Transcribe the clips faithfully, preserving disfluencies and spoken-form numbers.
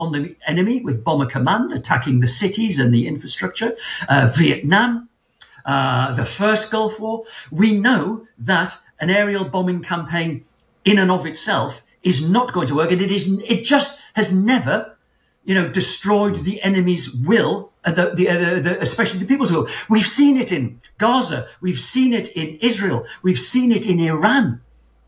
on the enemy with Bomber Command, attacking the cities and the infrastructure, uh, Vietnam, uh, the first Gulf War. We know that an aerial bombing campaign in and of itself is not going to work, and it is, it just has never, you know, destroyed the enemy's will, uh, the, the, uh, the, especially the people's will. We've seen it in Gaza. We've seen it in Israel. We've seen it in Iran.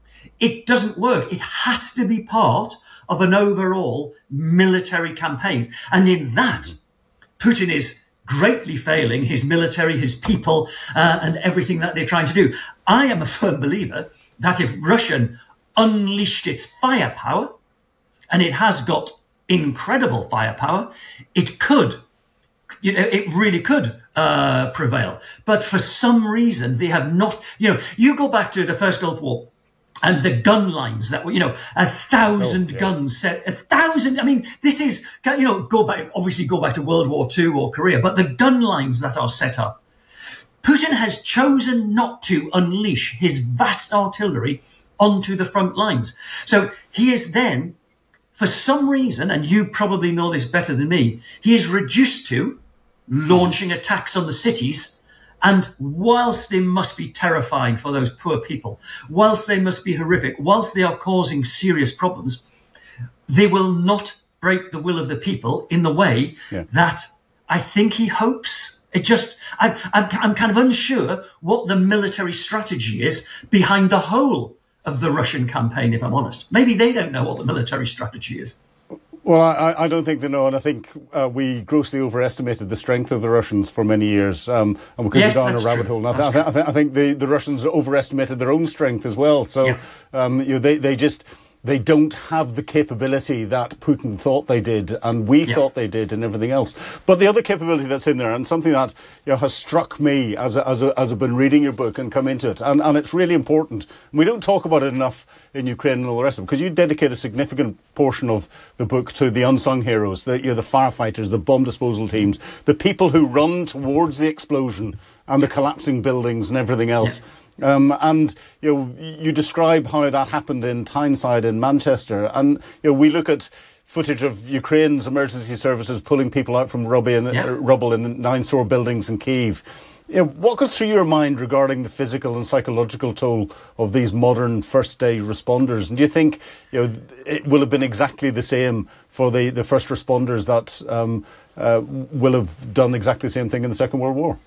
It doesn't work. It has to be part of an overall military campaign. And in that, Putin is greatly failing his military, his people, uh, and everything that they're trying to do. I am a firm believer that if Russian unleashed its firepower, and it has got incredible firepower, it could, you know, it really could uh, prevail. But for some reason, they have not, you know, you go back to the first Gulf War and the gun lines that were, you know, a thousand oh, yeah. guns set, a thousand, I mean, this is, you know, go back, obviously go back to World War Two or Korea, but the gun lines that are set up, Putin has chosen not to unleash his vast artillery onto the front lines. So he is then, for some reason, and you probably know this better than me, he is reduced to launching attacks on the cities. And whilst they must be terrifying for those poor people, whilst they must be horrific, whilst they are causing serious problems, they will not break the will of the people in the way yeah. that I think he hopes. It just, I, I'm, I'm kind of unsure what the military strategy is behind the whole of the Russian campaign, if I'm honest. Maybe they don't know what the military strategy is. Well, I, I don't think they know, and I think uh, we grossly overestimated the strength of the Russians for many years, um, and we could yes, go down a rabbit true. hole. And I, th- I, th- I think the, the Russians overestimated their own strength as well. So yeah. um, you know, they, they just... They don't have the capability that Putin thought they did, and we yeah. thought they did, and everything else. But the other capability that's in there, and something that you know, has struck me as a, as, a, as I've been reading your book and come into it, and, and it's really important. We don't talk about it enough in Ukraine and all the rest of it, because you dedicate a significant portion of the book to the unsung heroes, the, you know, the firefighters, the bomb disposal teams, the people who run towards the explosion and the collapsing buildings and everything else. Yeah. Um, and you know, you describe how that happened in Tyneside in Manchester, and you know, we look at footage of Ukraine's emergency services pulling people out from rubble in, yeah. uh, rubble in the nine-story buildings in Kyiv. You know, what goes through your mind regarding the physical and psychological toll of these modern first-day responders? And do you think you know it will have been exactly the same for the, the first responders that um, uh, will have done exactly the same thing in the Second World War?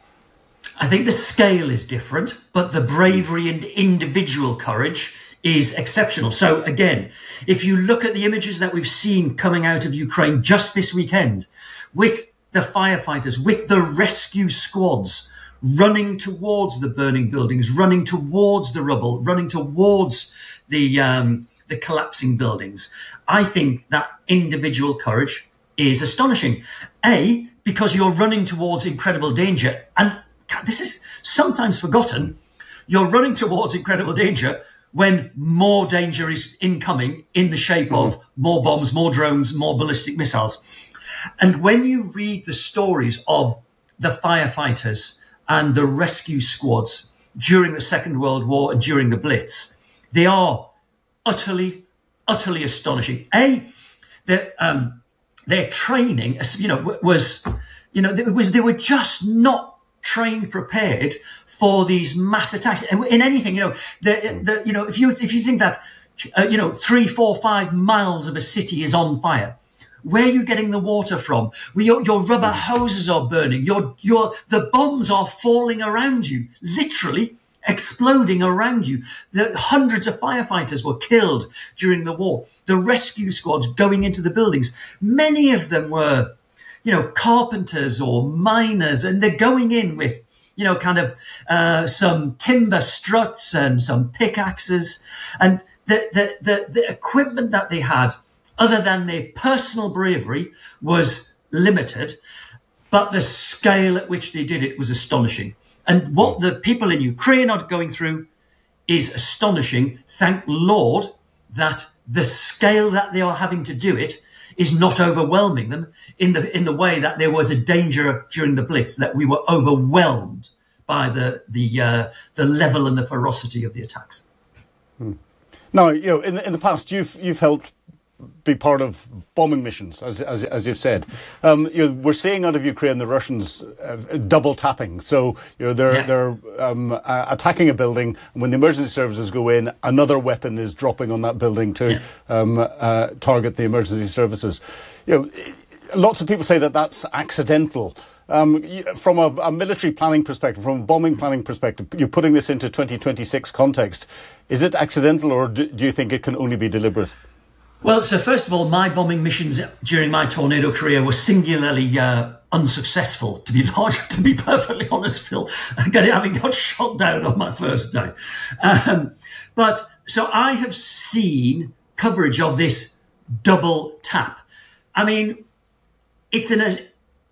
I think the scale is different, but the bravery and individual courage is exceptional. So again, if you look at the images that we've seen coming out of Ukraine just this weekend, with the firefighters, with the rescue squads running towards the burning buildings, running towards the rubble, running towards the, um, the collapsing buildings, I think that individual courage is astonishing. A, because you're running towards incredible danger, and this is sometimes forgotten. You're running towards incredible danger when more danger is incoming in the shape mm. of more bombs, more drones, more ballistic missiles. And when you read the stories of the firefighters and the rescue squads during the Second World War and during the Blitz, they are utterly, utterly astonishing. A, their, um, their training, you know, was, you know, it was, they were just not trained, prepared for these mass attacks. And in anything, you know, the, the, you know, if you, if you think that, uh, you know, three, four, five miles of a city is on fire, where are you getting the water from? Well, your, your rubber hoses are burning. Your, your, the bombs are falling around you, literally exploding around you. The hundreds of firefighters were killed during the war. The rescue squads going into the buildings, many of them were, you know, carpenters or miners, and they're going in with, you know, kind of uh, some timber struts and some pickaxes, and the, the the the equipment that they had, other than their personal bravery, was limited, but the scale at which they did it was astonishing. And what the people in Ukraine are going through is astonishing. Thank Lord that the scale that they are having to do it is not overwhelming them in the in the way that there was a danger during the Blitz, that we were overwhelmed by the the uh, the level and the ferocity of the attacks. Hmm. Now, you know, in the, in the past, you've you've helped be part of bombing missions, as as, as you've said. Um, you know, we're seeing out of Ukraine the Russians uh, double tapping. So you know they're yeah. they're um, uh, attacking a building, and when the emergency services go in, another weapon is dropping on that building to yeah. um, uh, target the emergency services. You know, lots of people say that that's accidental. Um, from a, a military planning perspective, from a bombing planning perspective, you're putting this into twenty twenty-six context. Is it accidental, or do, do you think it can only be deliberate? Well, so first of all, my bombing missions during my tornado career were singularly uh, unsuccessful, to be large, to be perfectly honest, Phil, having got shot down on my first day. Um, but so I have seen coverage of this double tap. I mean, it's in a...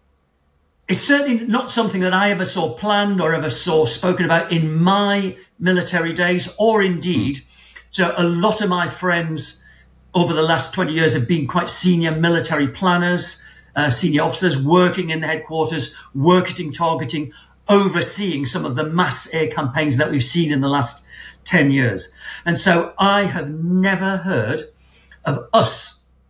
It's certainly not something that I ever saw planned or ever saw spoken about in my military days, or indeed, so a lot of my friends over the last twenty years have been quite senior military planners, uh, senior officers working in the headquarters, working, targeting, overseeing some of the mass air campaigns that we've seen in the last ten years. And so I have never heard of us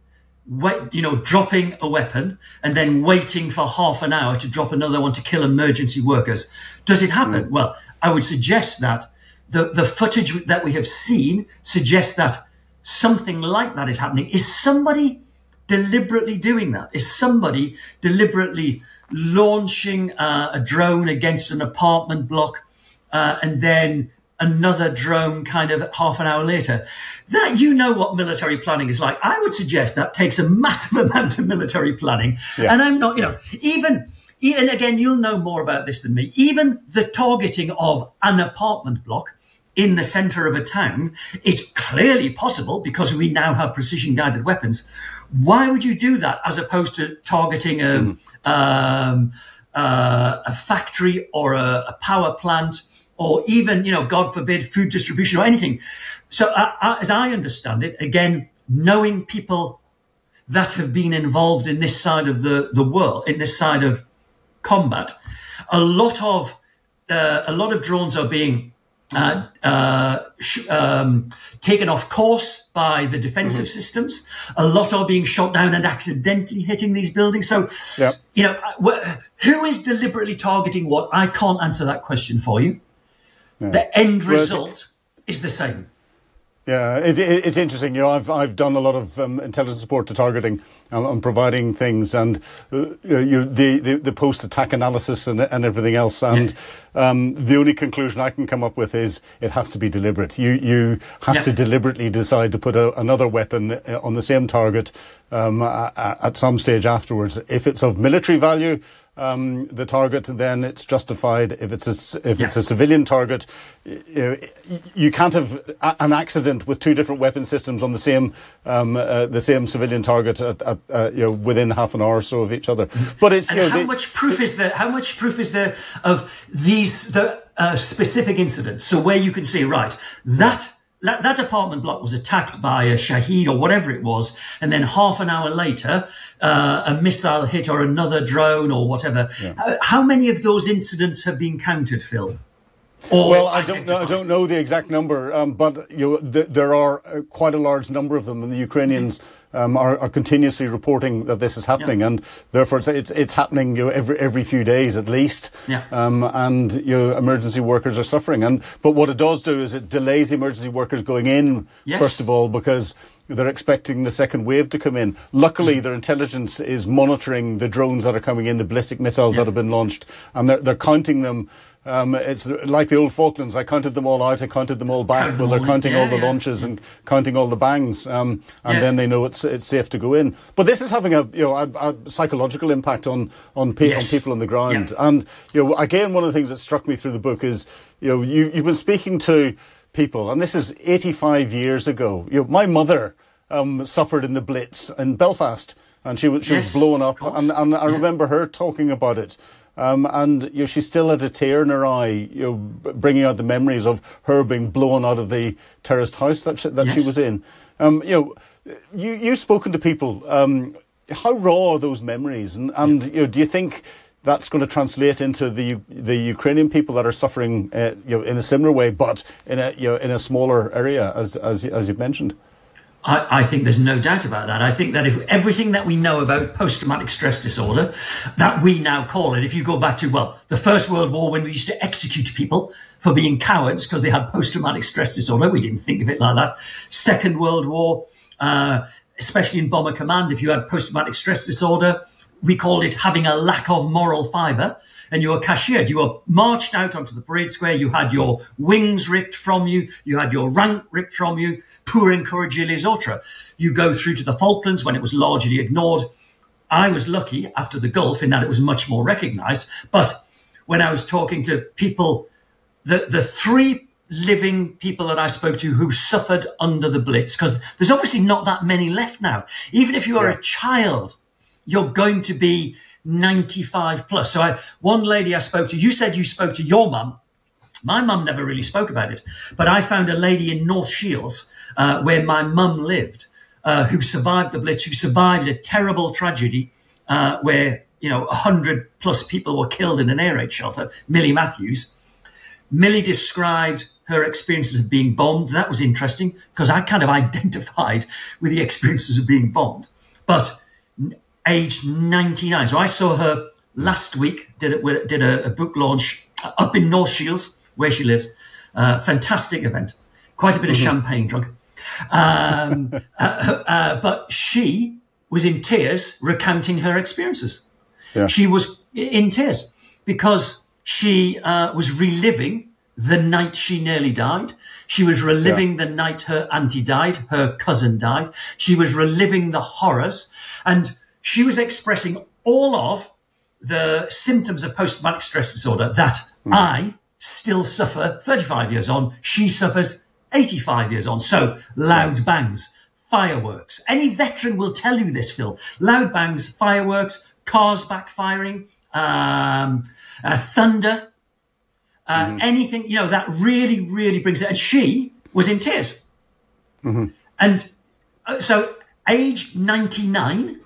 Wait, you know, dropping a weapon and then waiting for half an hour to drop another one to kill emergency workers. Does it happen? Mm. Well, I would suggest that the, the footage that we have seen suggests that something like that is happening. Is somebody deliberately doing that? Is somebody deliberately launching uh, a drone against an apartment block uh, and then another drone kind of half an hour later? That, you know what military planning is like. I would suggest that takes a massive amount of military planning. Yeah. And I'm not, you know, even, even again, you'll know more about this than me. Even the targeting of an apartment block in the center of a town is clearly possible because we now have precision guided weapons. Why would you do that as opposed to targeting a, mm. um, uh, a factory or a, a power plant? Or even, you know, God forbid, food distribution or anything. So uh, uh, as I understand it, again, knowing people that have been involved in this side of the, the world, in this side of combat, a lot of uh, a lot of drones are being uh, uh, sh- um, taken off course by the defensive mm-hmm. systems. A lot are being shot down and accidentally hitting these buildings. So, yep. you know, wh- who is deliberately targeting what? I can't answer that question for you. Yeah. The end result well, is the same. Yeah, it, it, it's interesting. You know, I've I've done a lot of um, intelligence support to targeting um, and providing things, and uh, you the, the the post attack analysis and and everything else. And yeah. um, the only conclusion I can come up with is it has to be deliberate. You you have yeah. to deliberately decide to put a, another weapon on the same target um, at, at some stage afterwards. If it's of military value, Um, the target, then it's justified. If it's a, if yeah. it's a civilian target, you, you can't have a, an accident with two different weapon systems on the same um, uh, the same civilian target at, at, uh, you know, within half an hour or so of each other. But it's and you know, how they, much proof is there? How much proof is there of these the uh, specific incidents? So where you can see right that. That, that apartment block was attacked by a Shahed or whatever it was, and then half an hour later, uh, a missile hit or another drone or whatever. Yeah. How, how many of those incidents have been counted, Phil? Or well, I don't know. I don't know the exact number, um, but you know, th- there are uh, quite a large number of them, and the Ukrainians um, are, are continuously reporting that this is happening, yeah. and therefore it's, it's it's happening you know, every every few days at least. Yeah. Um, and you know, emergency workers are suffering, and but what it does do is it delays the emergency workers going in yes. first of all because they're expecting the second wave to come in. Luckily, mm. their intelligence is monitoring the drones that are coming in, the ballistic missiles yeah. that have been launched, and they're they're counting them. Um, it's like the old Falklands. I counted them all out. I counted them all back. Well, they're counting yeah, all the yeah. launches and counting all the bangs, um, and yeah. then they know it's it's safe to go in. But this is having a you know a, a psychological impact on on, pe- yes. on people on the ground. Yeah. And you know, again, one of the things that struck me through the book is you know you you've been speaking to people, and this is eighty-five years ago. You know, my mother um, suffered in the Blitz in Belfast, and she was she yes, was blown up, and, and I yeah. remember her talking about it. Um, and you know, she still had a tear in her eye, you know, bringing out the memories of her being blown out of the terraced house that she, that yes. she was in. Um, you know, you you've spoken to people. Um, how raw are those memories? And, and yeah. you know, do you think that's going to translate into the the Ukrainian people that are suffering, uh, you know, in a similar way, but in a you know in a smaller area, as as as you've mentioned? I, I think there's no doubt about that. I think that if everything that we know about post-traumatic stress disorder, that we now call it, if you go back to, well, the First World War, when we used to execute people for being cowards because they had post-traumatic stress disorder, we didn't think of it like that. Second World War, uh, especially in Bomber Command, if you had post-traumatic stress disorder, we called it having a lack of moral fibre. And you were cashiered. You were marched out onto the parade square. You had your wings ripped from you. You had your rank ripped from you. Pour encouragez les autres. You go through to the Falklands when it was largely ignored. I was lucky after the Gulf in that it was much more recognised. But when I was talking to people, the, the three living people that I spoke to who suffered under the Blitz, because there's obviously not that many left now. Even if you are yeah. a child, you're going to be ninety-five plus. So I, one lady I spoke to, you said you spoke to your mum. My mum never really spoke about it, but I found a lady in North Shields uh, where my mum lived, uh, who survived the Blitz, who survived a terrible tragedy uh, where, you know, a hundred plus people were killed in an air raid shelter. Millie Matthews. Millie described her experiences of being bombed. That was interesting because I kind of identified with the experiences of being bombed. But aged ninety-nine. So I saw her last week, did a, did a, a book launch up in North Shields, where she lives. Uh, fantastic event. Quite a bit of mm-hmm. champagne drunk. Um, uh, uh, but she was in tears recounting her experiences. Yeah. She was in tears because she uh, was reliving the night she nearly died. She was reliving yeah. the night her auntie died, her cousin died. She was reliving the horrors. And she was expressing all of the symptoms of post-traumatic stress disorder that mm. I still suffer thirty-five years on. She suffers eighty-five years on. So loud bangs, fireworks. Any veteran will tell you this, Phil. Loud bangs, fireworks, cars backfiring, um, uh, thunder, uh, mm-hmm. anything, you know, that really, really brings it. And she was in tears. Mm-hmm. And uh, so aged ninety-nine,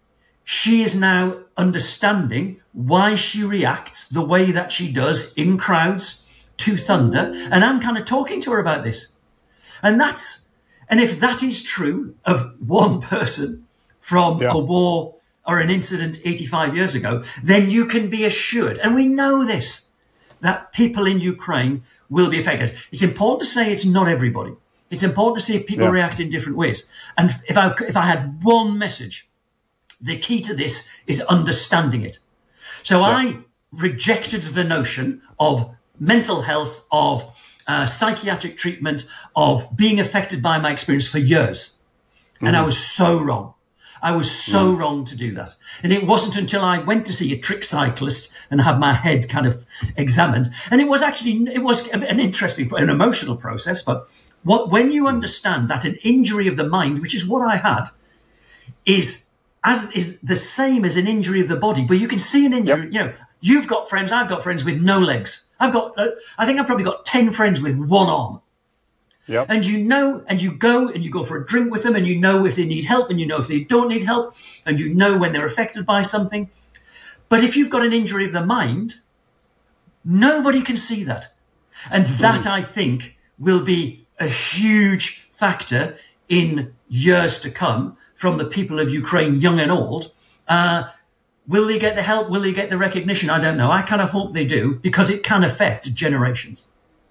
she is now understanding why she reacts the way that she does in crowds to thunder. And I'm kind of talking to her about this. And that's, and if that is true of one person from yeah. a war or an incident eighty-five years ago, then you can be assured, and we know this, that people in Ukraine will be affected. It's important to say it's not everybody. It's important to see people yeah. react in different ways. And if I, if I had one message, the key to this is understanding it. So yeah. I rejected the notion of mental health, of uh, psychiatric treatment, of being affected by my experience for years. Mm-hmm. And I was so wrong. I was so mm. wrong to do that. And it wasn't until I went to see a trick cyclist and have my head kind of examined. And it was actually, it was an interesting, an emotional process. But what, when you understand that an injury of the mind, which is what I had, is as is the same as an injury of the body, but you can see an injury. Yep. You know, you've got friends, I've got friends with no legs. I've got, uh, I think I've probably got ten friends with one arm. Yep. And you know, and you go and you go for a drink with them and you know if they need help and you know if they don't need help and you know when they're affected by something. But if you've got an injury of the mind, nobody can see that. And that, I think, will be a huge factor in years to come from the people of Ukraine, young and old. Uh, will they get the help? Will they get the recognition? I don't know. I kind of hope they do, because it can affect generations.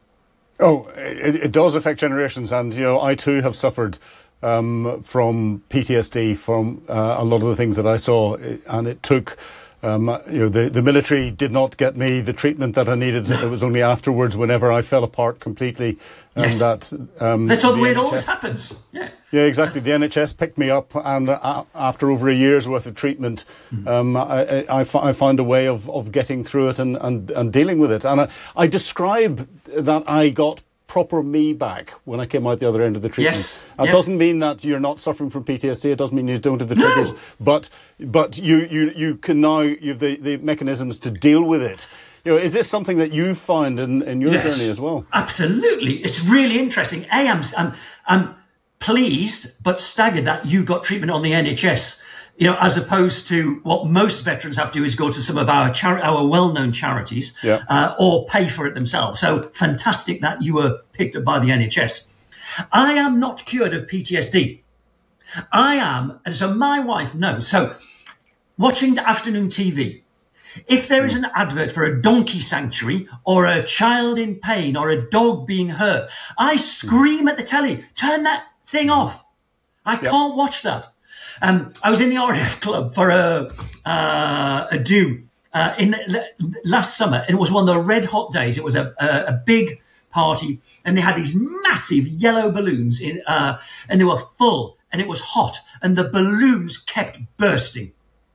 Oh, it, it does affect generations. And, you know, I too have suffered um, from P T S D from uh, a lot of the things that I saw. And it took, um, you know, the, the military did not get me the treatment that I needed. It was only afterwards, whenever I fell apart completely. And yes. that, um, That's all the, the way N H S, it always happens. Yeah. Yeah, exactly. That's... The N H S picked me up, and uh, after over a year's worth of treatment, mm. um, I, I, I found a way of, of getting through it and, and, and dealing with it. And I, I describe that I got proper me back when I came out the other end of the treatment. Yes. It yeah. doesn't mean that you're not suffering from P T S D. It doesn't mean you don't have the triggers. No. But but you, you, you can now, you have the, the mechanisms to deal with it. You know, is this something that you find in, in your yes, journey as well? Absolutely. It's really interesting. A, I'm, I'm, I'm pleased but staggered that you got treatment on the N H S, you know, as opposed to what most veterans have to do is go to some of our chari- our well-known charities yeah. uh, or pay for it themselves. So fantastic that you were picked up by the N H S. I am not cured of P T S D. I am, and so my wife knows. So watching the afternoon T V, if there is an advert for a donkey sanctuary or a child in pain or a dog being hurt, I scream at the telly, turn that thing off. I yep. can't watch that. Um, I was in the R A F club for a, uh, a do uh, in last summer, and it was one of the red hot days. It was a, a, a big party, and they had these massive yellow balloons in, uh, and they were full, and it was hot, and the balloons kept bursting.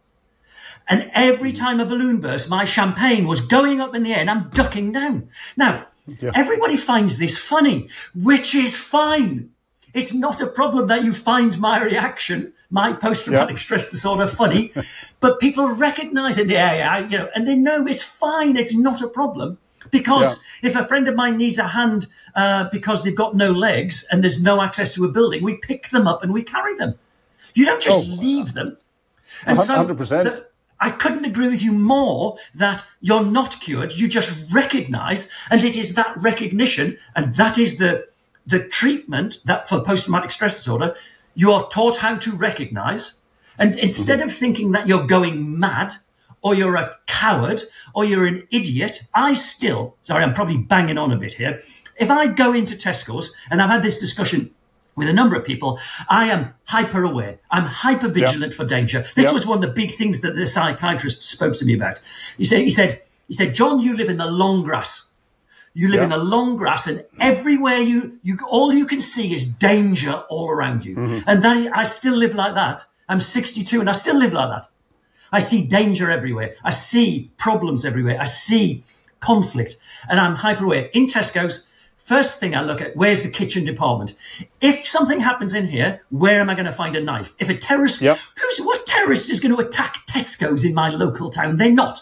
And every time a balloon burst, my champagne was going up in the air and I'm ducking down. Now, yeah. everybody finds this funny, which is fine. It's not a problem that you find my reaction, my post-traumatic yeah. stress disorder, funny, but people recognize it. Yeah, yeah, you know, and they know it's fine. It's not a problem. Because yeah. if a friend of mine needs a hand uh, because they've got no legs and there's no access to a building, we pick them up and we carry them. You don't just oh, leave them. And one hundred percent. So the, I couldn't agree with you more that you're not cured. You just recognize, and it is that recognition, and that is the the treatment that for post-traumatic stress disorder, you are taught how to recognize. And instead mm-hmm. of thinking that you're going mad, or you're a coward, or you're an idiot, I still, sorry, I'm probably banging on a bit here. If I go into Tesco's, and I've had this discussion with a number of people, I am hyper aware. I'm hyper vigilant yep. for danger. This yep. was one of the big things that the psychiatrist spoke to me about. He said, he said, he said, John, you live in the long grass. You live yep. in the long grass, and everywhere you, you, all you can see is danger all around you. Mm-hmm. And that, I still live like that. I'm sixty-two and I still live like that. I see danger everywhere. I see problems everywhere. I see conflict, and I'm hyper aware. In Tesco's, first thing I look at, where's the kitchen department? If something happens in here, where am I going to find a knife? If a terrorist, yep. who's, what terrorist is going to attack Tesco's in my local town? They're not.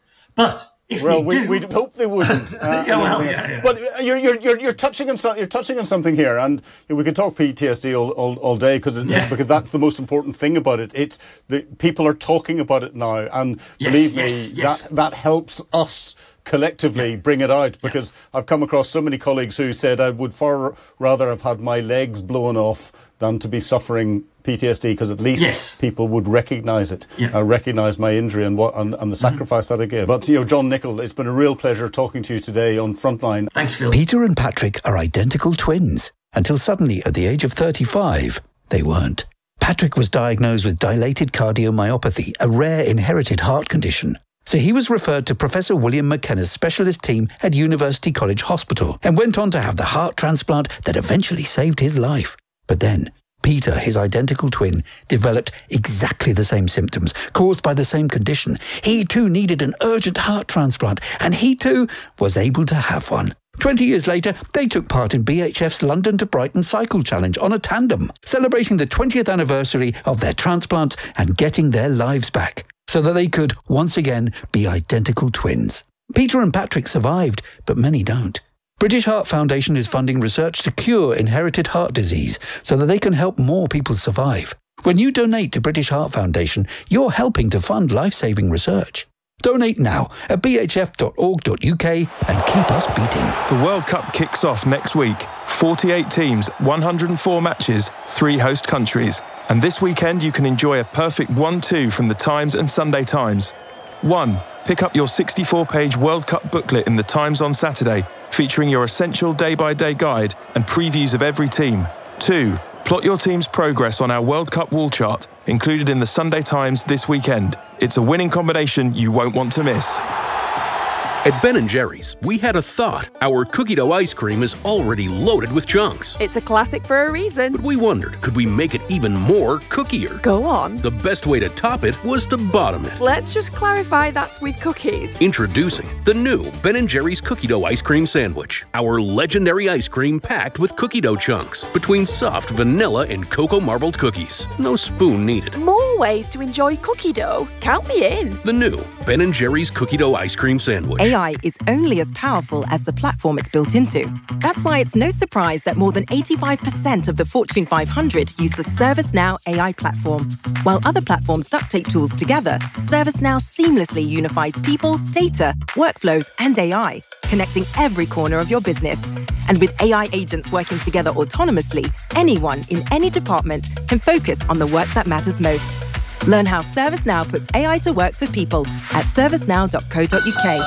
But if well, they we, do, we'd hope they wouldn't. Uh, yeah, well, yeah, yeah. But you're you're you're you're touching on something. You're touching on something here, and you know, we could talk P T S D all all, all day because yeah. because that's the most important thing about it. It's the people are talking about it now, and yes, believe me, yes, yes. that that helps us collectively yeah. bring it out, because yeah. I've come across so many colleagues who said I would far rather have had my legs blown off than to be suffering P T S D, because at least yes. people would recognise it, yeah. uh, recognise my injury and what and, and the sacrifice mm-hmm. that I gave. But, you know, John Nichol, it's been a real pleasure talking to you today on Frontline. Thanks, Phil. Peter and Patrick are identical twins, until suddenly, at the age of thirty-five, they weren't. Patrick was diagnosed with dilated cardiomyopathy, a rare inherited heart condition. So he was referred to Professor William McKenna's specialist team at University College Hospital and went on to have the heart transplant that eventually saved his life. But then, Peter, his identical twin, developed exactly the same symptoms caused by the same condition. He too needed an urgent heart transplant, and he too was able to have one. Twenty years later, they took part in B H F's London to Brighton Cycle Challenge on a tandem, celebrating the twentieth anniversary of their transplant and getting their lives back, so that they could, once again, be identical twins. Peter and Patrick survived, but many don't. British Heart Foundation is funding research to cure inherited heart disease so that they can help more people survive. When you donate to British Heart Foundation, you're helping to fund life-saving research. Donate now at b h f dot org dot u k and keep us beating. The World Cup kicks off next week. forty-eight teams, one hundred four matches, three host countries. And this weekend you can enjoy a perfect one two from the Times and Sunday Times. one. Pick up your sixty-four page World Cup booklet in the Times on Saturday, featuring your essential day-by-day guide and previews of every team. two. Plot your team's progress on our World Cup wall chart, included in the Sunday Times this weekend. It's a winning combination you won't want to miss. At Ben and Jerry's, we had a thought. Our cookie dough ice cream is already loaded with chunks. It's a classic for a reason. But we wondered, could we make it even more cookier? Go on. The best way to top it was to bottom it. Let's just clarify that's with cookies. Introducing the new Ben and Jerry's cookie dough ice cream sandwich. Our legendary ice cream packed with cookie dough chunks between soft vanilla and cocoa marbled cookies. No spoon needed. More ways to enjoy cookie dough. Count me in. The new Ben and Jerry's cookie dough ice cream sandwich. A I is only as powerful as the platform it's built into. That's why it's no surprise that more than eighty-five percent of the Fortune five hundred use the ServiceNow A I platform. While other platforms duct tape tools together, ServiceNow seamlessly unifies people, data, workflows, and A I. connecting every corner of your business. And with A I agents working together autonomously, anyone in any department can focus on the work that matters most. Learn how ServiceNow puts A I to work for people at servicenow dot co dot uk.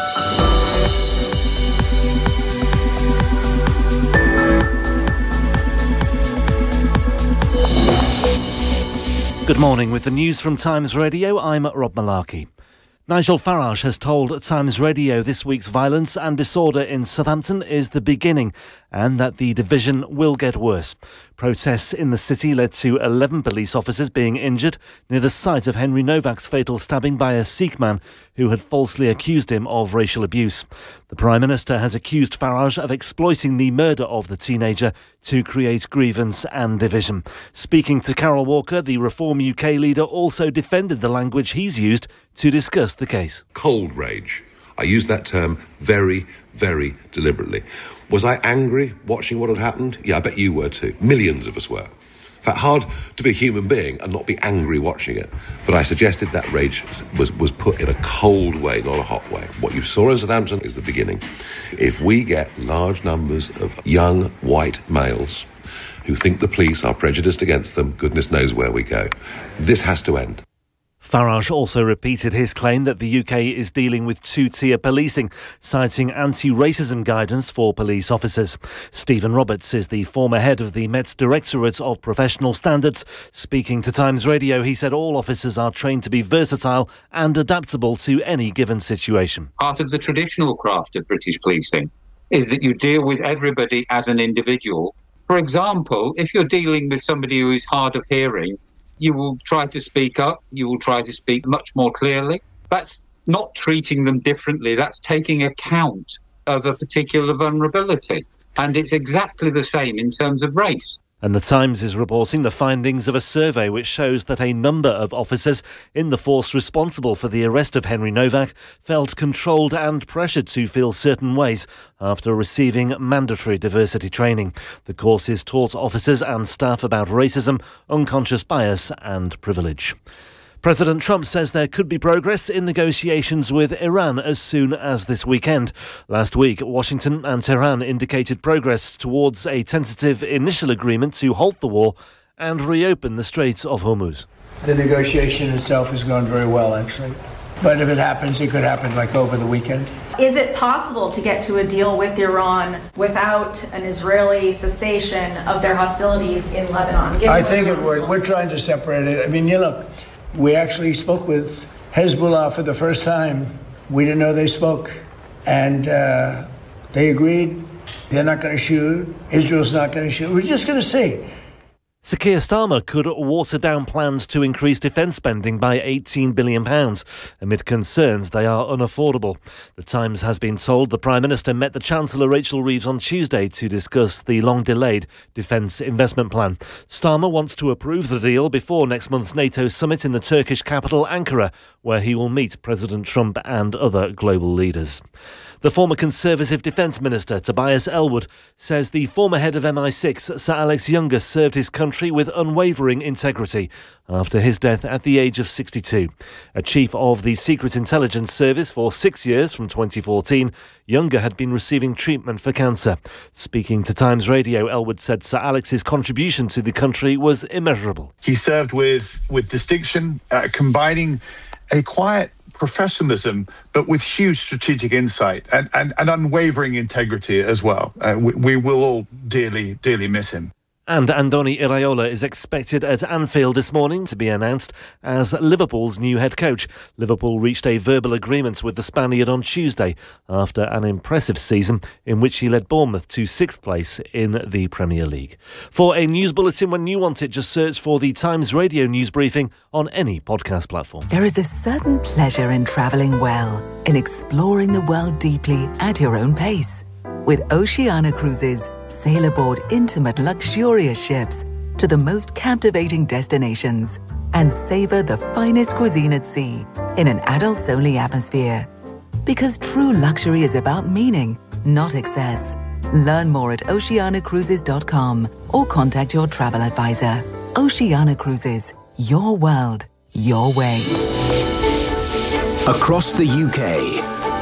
Good morning. With the news from Times Radio, I'm Rob Malarkey. Nigel Farage has told Times Radio this week's violence and disorder in Southampton is the beginning and that the division will get worse. Protests in the city led to eleven police officers being injured near the site of Henry Novak's fatal stabbing by a Sikh man who had falsely accused him of racial abuse. The Prime Minister has accused Farage of exploiting the murder of the teenager to create grievance and division. Speaking to Carol Walker, the Reform U K leader also defended the language he's used to discuss the case. Cold rage. I use that term very, very deliberately. Was I angry watching what had happened? Yeah, I bet you were too. Millions of us were. In fact, hard to be a human being and not be angry watching it. But I suggested that rage was, was put in a cold way, not a hot way. What you saw in Southampton is the beginning. If we get large numbers of young white males who think the police are prejudiced against them, goodness knows where we go. This has to end. Farage also repeated his claim that the U K is dealing with two-tier policing, citing anti-racism guidance for police officers. Stephen Roberts is the former head of the Met's Directorate of Professional Standards. Speaking to Times Radio, he said all officers are trained to be versatile and adaptable to any given situation. Part of the traditional craft of British policing is that you deal with everybody as an individual. For example, if you're dealing with somebody who is hard of hearing, you will try to speak up, you will try to speak much more clearly. That's not treating them differently, that's taking account of a particular vulnerability. And it's exactly the same in terms of race. And The Times is reporting the findings of a survey which shows that a number of officers in the force responsible for the arrest of Henry Novak felt controlled and pressured to feel certain ways after receiving mandatory diversity training. The courses taught officers and staff about racism, unconscious bias and privilege. President Trump says there could be progress in negotiations with Iran as soon as this weekend. Last week, Washington and Tehran indicated progress towards a tentative initial agreement to halt the war and reopen the Straits of Hormuz. The negotiation itself has gone very well, actually. But if it happens, it could happen like over the weekend. Is it possible to get to a deal with Iran without an Israeli cessation of their hostilities in Lebanon? I think it would. We're trying to separate it. I mean, you look. We actually spoke with Hezbollah for the first time. We didn't know they spoke. And uh, they agreed they're not going to shoot. Israel's not going to shoot. We're just going to see. Sir Keir Starmer could water down plans to increase defence spending by eighteen billion pounds amid concerns they are unaffordable. The Times has been told the Prime Minister met the Chancellor Rachel Reeves on Tuesday to discuss the long-delayed defence investment plan. Starmer wants to approve the deal before next month's NATO summit in the Turkish capital Ankara, where he will meet President Trump and other global leaders. The former Conservative Defence Minister, Tobias Ellwood, says the former head of M I six, Sir Alex Younger, served his country with unwavering integrity after his death at the age of sixty-two. A chief of the Secret Intelligence Service for six years from twenty fourteen, Younger had been receiving treatment for cancer. Speaking to Times Radio, Ellwood said Sir Alex's contribution to the country was immeasurable. He served with, with distinction, uh, combining a quiet professionalism, but with huge strategic insight and, and, and unwavering integrity as well. Uh, we, we will all dearly, dearly miss him. And Andoni Iraola is expected at Anfield this morning to be announced as Liverpool's new head coach. Liverpool reached a verbal agreement with the Spaniard on Tuesday after an impressive season in which he led Bournemouth to sixth place in the Premier League. For a news bulletin when you want it, just search for the Times Radio news briefing on any podcast platform. There is a certain pleasure in travelling well, in exploring the world deeply at your own pace. With Oceania Cruises, sail aboard intimate, luxurious ships to the most captivating destinations and savor the finest cuisine at sea in an adults-only atmosphere. Because true luxury is about meaning, not excess. Learn more at oceania cruises dot com or contact your travel advisor. Oceania Cruises, your world, your way. Across the U K,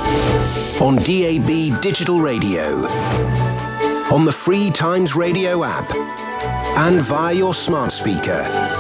On D A B digital radio, on the free Times Radio app, and via your smart speaker.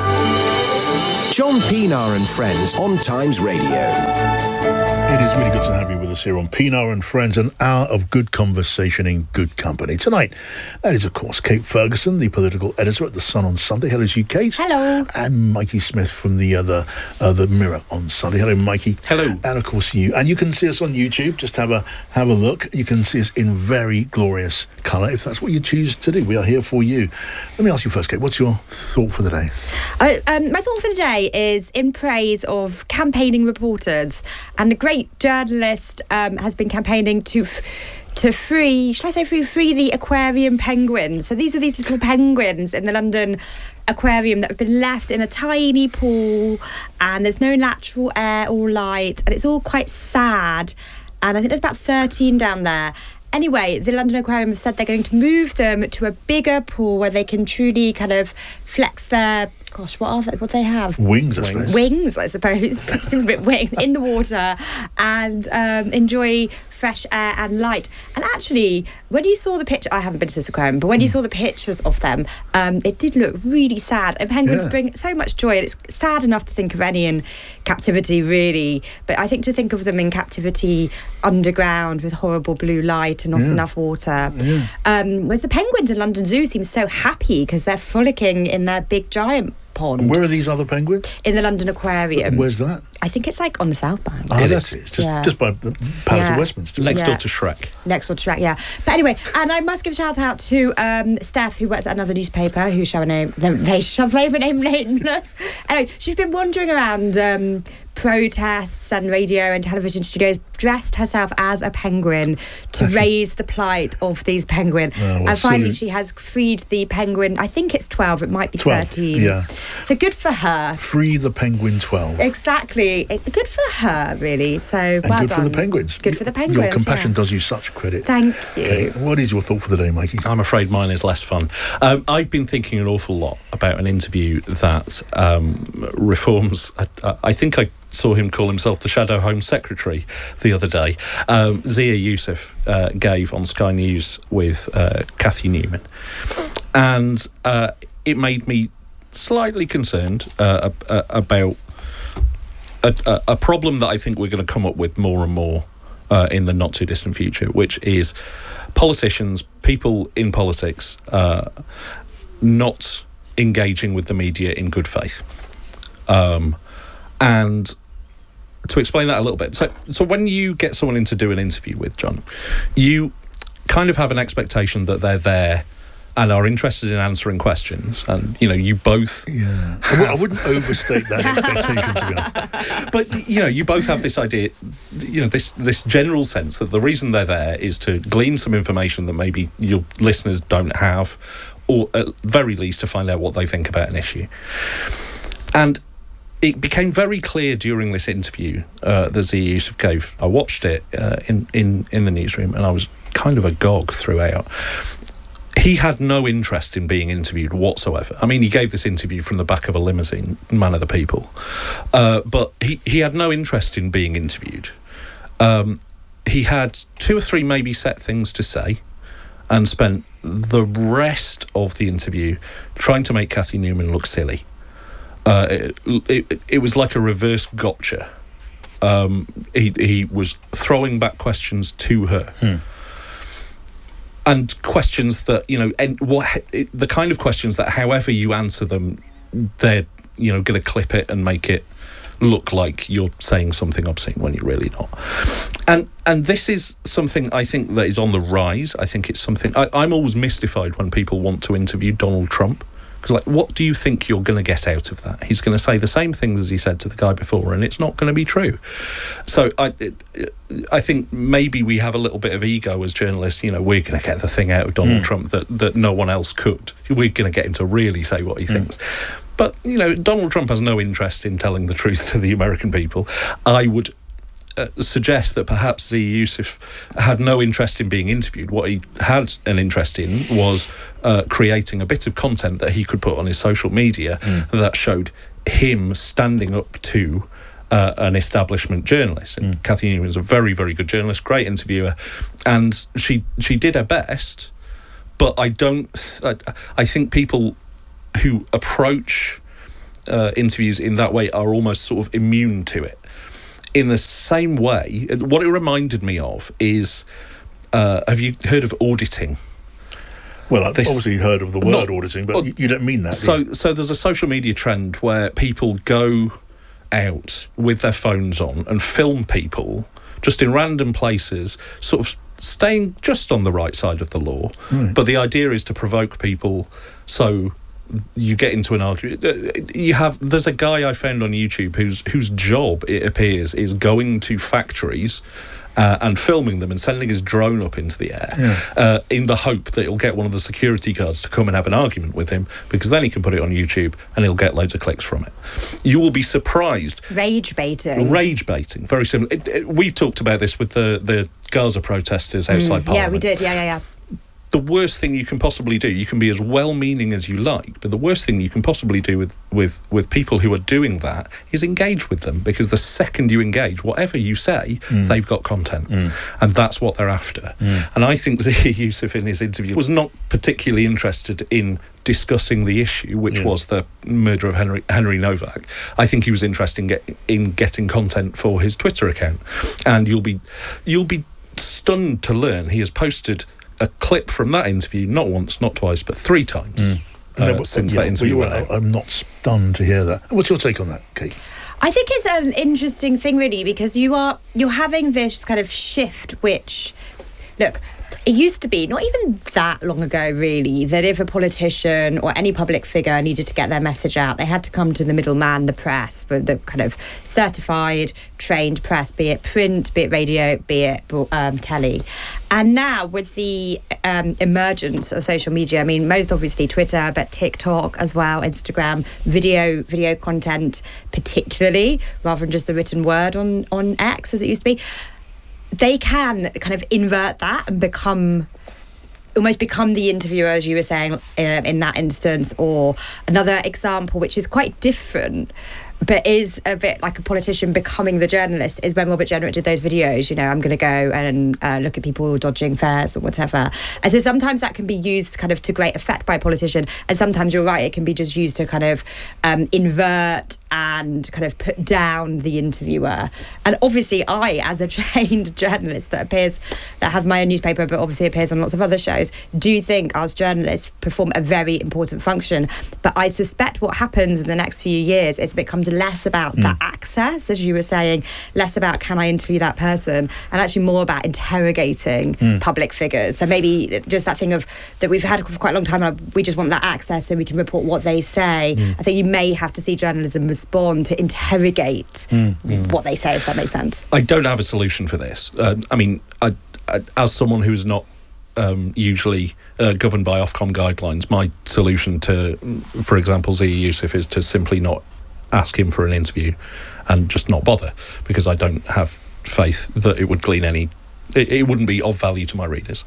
John Pienaar and Friends on Times Radio. It is really good to have you with us here on Pienaar and Friends, an hour of good conversation in good company. Tonight, that is, of course, Kate Ferguson, the political editor at The Sun on Sunday. Hello to you, Kate. Hello. And Mikey Smith from the other, uh, the Mirror on Sunday. Hello, Mikey. Hello. And, of course, you. And you can see us on YouTube. Just have a have a look. You can see us in very glorious colour, if that's what you choose to do. We are here for you. Let me ask you first, Kate, what's your thought for the day? Uh, um, my thought for the day is in praise of campaigning reporters, and a great journalist um, has been campaigning to f- to free, should I say free, free the aquarium penguins. So these are these little penguins in the London aquarium that have been left in a tiny pool, and there's no natural air or light, and it's all quite sad. And I think there's about thirteen down there. Anyway, the London Aquarium have said they're going to move them to a bigger pool where they can truly kind of flex their, gosh, what are they, what they have? Wings, I suppose. Wings, I suppose. Seems a bit wings in the water, and um, enjoy fresh air and light. And actually, when you saw the picture, I haven't been to this aquarium, but when you saw the pictures of them, um, it did look really sad. And penguins yeah. bring so much joy, and it's sad enough to think of any in captivity, really. But I think to think of them in captivity underground with horrible blue light and not yeah. enough water. Yeah. Um, whereas the penguins in London Zoo seem so happy because they're frolicking in their big giant pond. And where are these other penguins? In the London Aquarium. And where's that? I think it's like on the South Bank. Oh, that's it. It's just, yeah. just by the Palace yeah. of Westminster. Next yeah. door to Shrek. Next door to Shrek, yeah. But anyway, and I must give a shout out to um, Steph, who works at another newspaper, who shall name, they shall name nameless. Anyway, she's been wandering around um, protests and radio and television studios, dressed herself as a penguin to raise the plight of these penguins. Oh, well, and finally, so she has freed the penguin. I think it's twelve. It might be twelve, thirteen. Yeah. So good for her. Free the penguin twelve. Exactly. It, good for her, really. So and well good done. for the penguins. Good for the penguins. Your compassion yeah. does you such credit. Thank you. Okay. What is your thought for the day, Mikey? I'm afraid mine is less fun. Um, I've been thinking an awful lot about an interview that um, reforms. I, I think I saw him call himself the Shadow Home Secretary the other day. Um, Zia Youssef uh, gave on Sky News with uh, Cathy Newman. And uh, it made me slightly concerned uh, uh, about a, a, a problem that I think we're going to come up with more and more uh, in the not too distant future, which is politicians, people in politics, uh, not engaging with the media in good faith. Um, and to explain that a little bit, so so when you get someone in to do an interview with, John, you kind of have an expectation that they're there and are interested in answering questions, and you know you both. Yeah, I, I wouldn't overstate that expectation, to be honest. But you know, you both have this idea, you know, this this general sense that the reason they're there is to glean some information that maybe your listeners don't have, or at very least to find out what they think about an issue. And it became very clear during this interview uh, that Zia Youssef gave. I watched it uh, in, in, in the newsroom, and I was kind of agog throughout. He had no interest in being interviewed whatsoever. I mean, he gave this interview from the back of a limousine, man of the people. Uh, but he, he had no interest in being interviewed. Um, he had two or three maybe set things to say, and spent the rest of the interview trying to make Cathy Newman look silly. Uh, it, it, it was like a reverse gotcha. Um, he, he was throwing back questions to her. Hmm. And questions that, you know, and what it, the kind of questions that however you answer them, they're, you know, going to clip it and make it look like you're saying something obscene when you're really not. And and this is something I think that is on the rise. I think it's something... I, I'm always mystified when people want to interview Donald Trump. Because, like, what do you think you're going to get out of that? He's going to say the same things as he said to the guy before, and it's not going to be true. So I, it, I think maybe we have a little bit of ego as journalists. You know, we're going to get the thing out of Donald mm. Trump that, that no one else could. We're going to get him to really say what he mm. thinks. But, you know, Donald Trump has no interest in telling the truth to the American people. I would uh, suggest that perhaps Zia Youssef had no interest in being interviewed. What he had an interest in was uh, creating a bit of content that he could put on his social media mm. that showed him standing up to uh, an establishment journalist. And mm. Cathy Newman is a very, very good journalist, great interviewer, and she she did her best. But I don't. I, I think people who approach uh, interviews in that way are almost sort of immune to it. In the same way, what it reminded me of is, uh, have you heard of auditing? Well, I've this, obviously heard of the word not, auditing, but uh, you don't mean that. So, do you? so there's a social media trend where people go out with their phones on and film people just in random places, sort of staying just on the right side of the law. Right. But the idea is to provoke people, so you get into an argument. You have there's a guy I found on YouTube whose whose job, it appears, is going to factories uh, and filming them and sending his drone up into the air yeah. uh, in the hope that he'll get one of the security guards to come and have an argument with him, because then he can put it on YouTube and he'll get loads of clicks from it. You will be surprised. Rage baiting. Rage baiting. Very similar. It, it, we talked about this with the, the Gaza protesters outside mm, Parliament. Yeah, we did. Yeah, yeah, yeah. The worst thing you can possibly do, you can be as well-meaning as you like, but the worst thing you can possibly do with, with, with people who are doing that is engage with them, because the second you engage, whatever you say, mm. they've got content. Mm. And that's what they're after. Mm. And I think Zia Yusuf in his interview was not particularly interested in discussing the issue, which yeah. was the murder of Henry, Henry Novak. I think he was interested in, get, in getting content for his Twitter account. And you'll be you'll be stunned to learn he has posted a clip from that interview, not once, not twice, but three times mm. uh, no, but, since yeah, that interview went out. I'm not stunned to hear that. What's your take on that, Kate? I think it's an interesting thing, really, because you are you're having this kind of shift, which, look, it used to be, not even that long ago, really, that if a politician or any public figure needed to get their message out, they had to come to the middleman, the press, but the kind of certified, trained press, be it print, be it radio, be it um, Kelly. And now, with the um, emergence of social media, I mean, most obviously Twitter, but TikTok as well, Instagram, video video content particularly, rather than just the written word on, on X, as it used to be, they can kind of invert that and become, almost become the interviewer, as you were saying, uh, in that instance. Or another example, which is quite different, but is a bit like a politician becoming the journalist, is when Robert Jenrick did those videos, you know, I'm going to go and uh, look at people dodging fares or whatever. And so sometimes that can be used kind of to great effect by a politician, and sometimes you're right, it can be just used to kind of um, invert and kind of put down the interviewer. And obviously I, as a trained journalist that appears, that has my own newspaper but obviously appears on lots of other shows, do think us journalists perform a very important function. But I suspect what happens in the next few years is it becomes less about mm. that access, as you were saying, less about can I interview that person, and actually more about interrogating mm. public figures. So maybe just that thing of that we've had for quite a long time, we just want that access so we can report what they say. Mm. I think you may have to see journalism respond to interrogate mm. Mm. what they say, if that makes sense. I don't have a solution for this. Uh, I mean, I, I, as someone who is not Um, usually uh, governed by Ofcom guidelines, my solution to, for example, Zia Yusuf, is to simply not ask him for an interview and just not bother, because I don't have faith that it would glean any, it, it wouldn't be of value to my readers.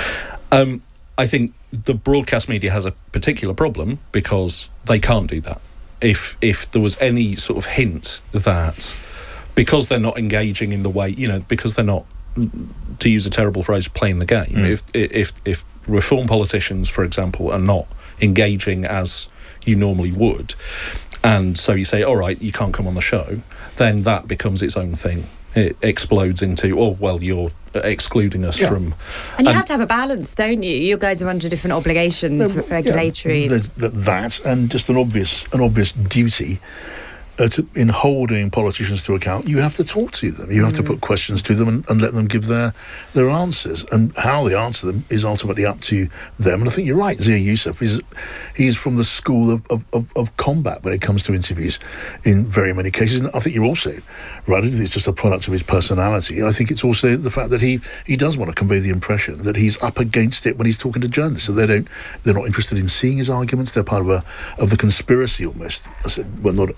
Um, I think the broadcast media has a particular problem because they can't do that. If if there was any sort of hint that, because they're not engaging in the way, you know, because they're not, to use a terrible phrase, playing the game. Mm. If if if reform politicians, for example, are not engaging as you normally would, and so you say, all right, you can't come on the show, then that becomes its own thing. It explodes into, oh, well, you're excluding us yeah. from... And you and have to have a balance, don't you? You guys are under different obligations, no, regulatory... Yeah, that, and just an obvious, an obvious duty Uh, to, in holding politicians to account, you have to talk to them. You have mm. to put questions to them and, and let them give their their answers. And how they answer them is ultimately up to them. And I think you're right, Zia Yusuf is he's from the school of, of, of, of combat when it comes to interviews in very many cases. And I think you're also right. I don't think it's just a product of his personality. I think it's also the fact that he, he does want to convey the impression that he's up against it when he's talking to journalists. So they don't they're not interested in seeing his arguments. They're part of a of the conspiracy almost. I said, well, not almost.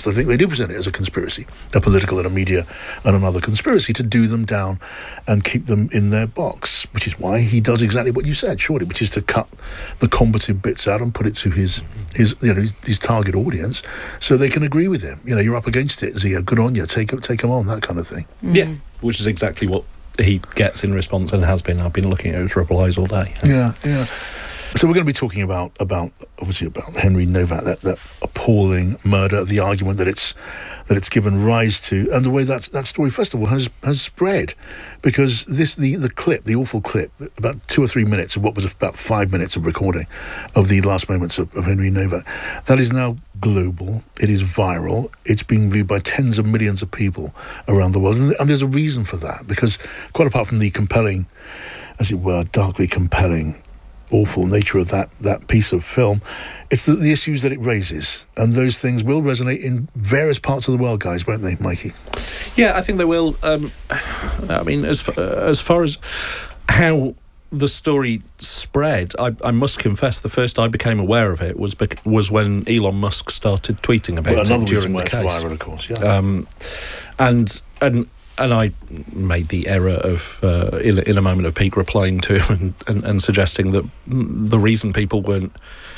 past, I think they do present it as a conspiracy, a political and a media and another conspiracy to do them down and keep them in their box, which is why he does exactly what you said, surely, which is to cut the combative bits out and put it to his, his you know, his, his target audience so they can agree with him. You know, you're up against it, Zia, good on you, take, take him on, that kind of thing. Mm. Yeah, which is exactly what he gets in response and has been. I've been looking at his replies all day. Yeah, yeah. So we're going to be talking about, about obviously about Henry Novak, that, that appalling murder, the argument that it's that it's given rise to, and the way that that story, first of all, has has spread, because this the the clip, the awful clip, about two or three minutes of what was about five minutes of recording of the last moments of, of Henry Novak, that is now global. It is viral. It's being viewed by tens of millions of people around the world, and, and there's a reason for that, because quite apart from the compelling, as it were, darkly compelling, awful nature of that that piece of film, it's the, the issues that it raises, and those things will resonate in various parts of the world, guys, won't they, Mikey? Yeah, I think they will. Um, I mean, as far, as far as how the story spread, I, I must confess, the first I became aware of it was bec- was when Elon Musk started tweeting about well, it during the case. Viral, of course, yeah. Um, and and. And I made the error of, uh, in, in a moment of pique, replying to him and, and, and suggesting that the reason people weren't,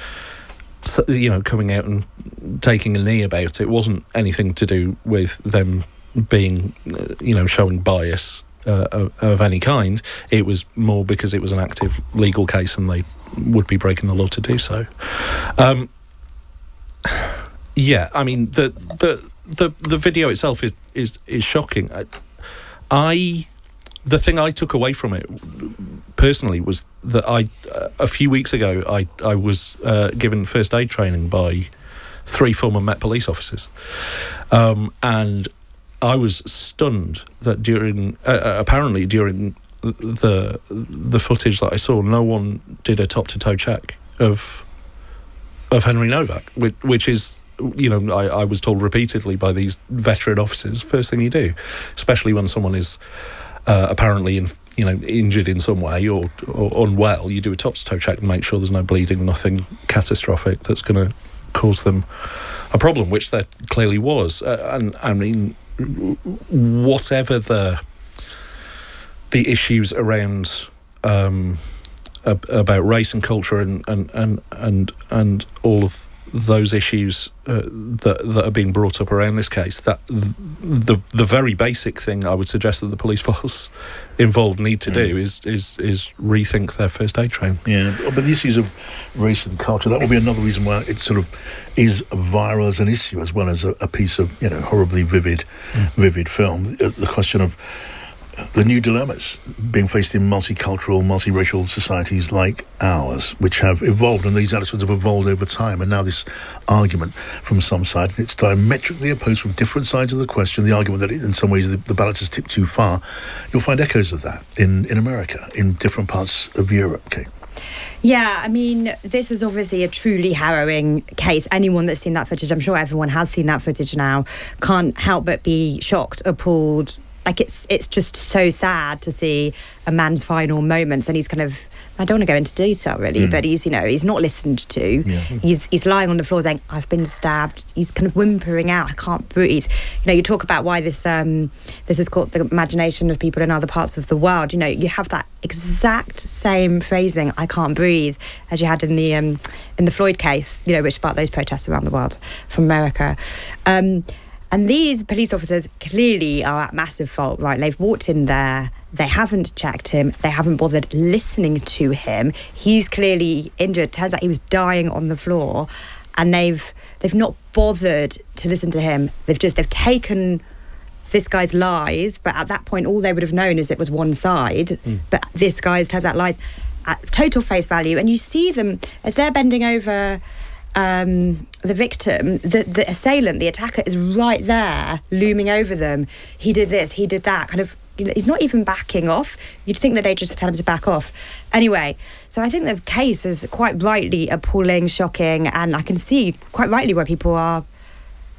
you know, coming out and taking a knee about it wasn't anything to do with them being, uh, you know, showing bias uh, of, of any kind. It was more because it was an active legal case and they would be breaking the law to do so. Um, yeah, I mean, the the the, the video itself is, is, is shocking. I, I, the thing I took away from it personally was that I, uh, a few weeks ago, I, I was uh, given first aid training by three former Met police officers. Um, and I was stunned that during, uh, apparently during the the footage that I saw, no one did a top-to-toe check of of Henry Novak, which, which is, you know, I, I was told repeatedly by these veteran officers, first thing you do, especially when someone is uh, apparently, in, you know, injured in some way or, or unwell, you do a top-to-toe check and make sure there's no bleeding, nothing catastrophic that's going to cause them a problem, which there clearly was. Uh, and I mean, whatever the the issues around um, ab- about race and culture and and and and, and all of those issues uh, that that are being brought up around this case, that the the very basic thing I would suggest that the police force involved need to do mm. is is is rethink their first aid training. Yeah, but the issues of race and culture, that will be another reason why it sort of is viral as an issue, as well as a, a piece of, you know, horribly vivid, mm. vivid film. The question of the new dilemmas being faced in multicultural, multiracial societies like ours, which have evolved, and these attitudes have evolved over time, and now this argument from some side, it's diametrically opposed from different sides of the question, the argument that in some ways the, the balance has tipped too far. You'll find echoes of that in, in America, in different parts of Europe, Kate. Yeah, I mean, this is obviously a truly harrowing case. Anyone that's seen that footage, I'm sure everyone has seen that footage now, can't help but be shocked, appalled. Like, it's it's just so sad to see a man's final moments, and he's kind of, I don't want to go into detail really, mm. but he's, you know, he's not listened to. Yeah. He's he's lying on the floor saying, I've been stabbed. He's kind of whimpering out, I can't breathe. You know, you talk about why this um this is caught the imagination of people in other parts of the world. You know, you have that exact same phrasing, I can't breathe, as you had in the um in the Floyd case, you know, which sparked those protests around the world from America. Um And these police officers clearly are at massive fault, right? They've walked in there, they haven't checked him, they haven't bothered listening to him. He's clearly injured. Turns out he was dying on the floor, and they've they've not bothered to listen to him. They've just they've taken this guy's lies, but at that point, all they would have known is it was one side. Mm. But this guy's turns out lies at total face value, and you see them as they're bending over. Um, the victim, the, the assailant, the attacker is right there, looming over them. He did this, he did that, kind of, you know, he's not even backing off. You'd think that they just tell him to back off. Anyway, so I think the case is quite rightly appalling, shocking, and I can see quite rightly why people are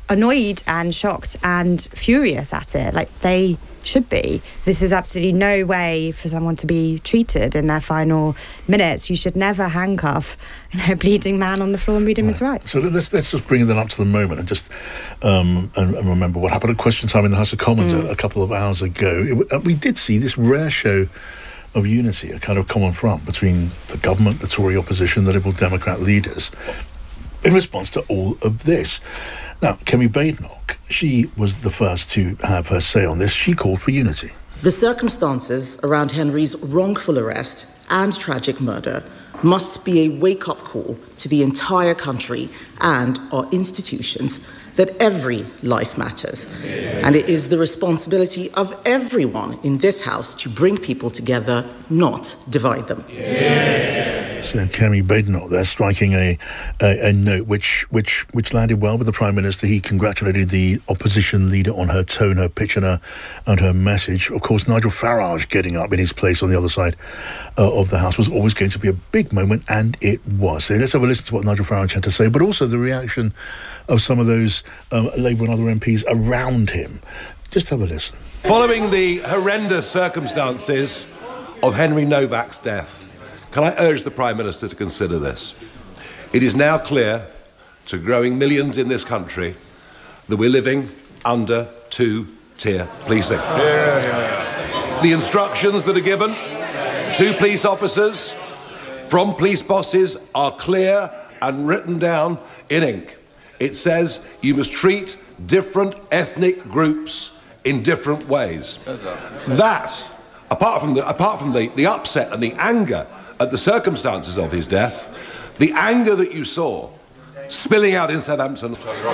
annoyed and shocked and furious at it, like they should be. This is absolutely no way for someone to be treated in their final minutes. You should never handcuff you know, a bleeding man on the floor and read him right. his rights. So let's let's just bring them up to the moment and just um, and, and remember what happened at Question Time in the House of Commons mm. a, a couple of hours ago. It, uh, we did see this rare show of unity, a kind of common front between the government, the Tory opposition, the Liberal Democrat leaders, in response to all of this. Now, Kemi Badenoch, she was the first to have her say on this. She called for unity. The circumstances around Henry's wrongful arrest and tragic murder must be a wake-up call to the entire country and our institutions that every life matters. Yeah. And it is the responsibility of everyone in this House to bring people together, not divide them. Yeah. So Kemi Badenoch there striking a, a, a note which, which, which landed well with the Prime Minister. He congratulated the opposition leader on her tone, her pitch and her, and her message. Of course, Nigel Farage getting up in his place on the other side uh, of the House was always going to be a big moment, and it was. So let's have a listen to what Nigel Farage had to say, but also the reaction of some of those um, Labour and other M Ps around him. Just have a listen. Following the horrendous circumstances of Henry Novak's death, can I urge the Prime Minister to consider this? It is now clear to growing millions in this country that we're living under two-tier policing. Yeah, yeah. The instructions that are given to police officers from police bosses are clear and written down in ink. It says you must treat different ethnic groups in different ways. That, apart from the, apart from the, the upset and the anger at the circumstances of his death, the anger that you saw spilling out in Southampton,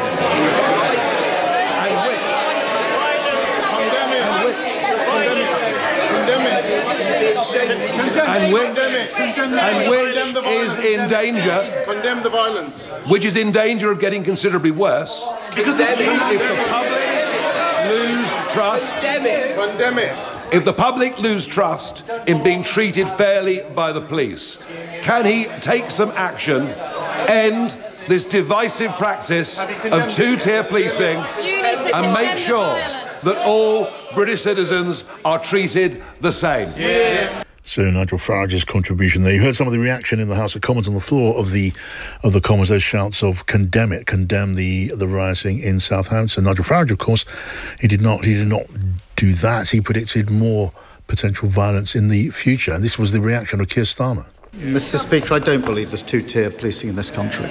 and which, and which is in danger, condemn the violence, which is in danger of getting considerably worse, because if, if the public lose trust, condemn it. If the public lose trust in being treated fairly by the police, can he take some action, end this divisive practice of two-tier policing, and make sure that all British citizens are treated the same? Yeah. So Nigel Farage's contribution there. You heard some of the reaction in the House of Commons on the floor of the of the Commons, those shouts of condemn it, condemn the the rioting in Southampton. Nigel Farage, of course, he did not he did not do that. He predicted more potential violence in the future, and this was the reaction of Keir Starmer. Mister Speaker, I don't believe there's two-tier policing in this country.